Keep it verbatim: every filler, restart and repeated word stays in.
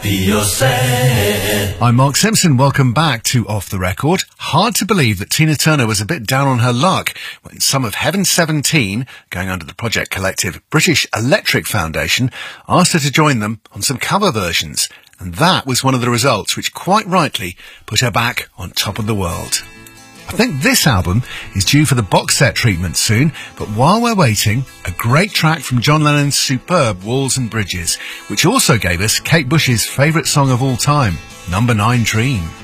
Be yourself. I'm Mark Simpson. Welcome back to Off the Record. Hard to believe that Tina Turner was a bit down on her luck when some of Heaven seventeen, going under the project collective British Electric Foundation, asked her to join them on some cover versions. And that was one of the results which quite rightly put her back on top of the world. I think this album is due for the box set treatment soon, but while we're waiting, a great track from John Lennon's superb Walls and Bridges, which also gave us Kate Bush's favourite song of all time, Number nine Dream.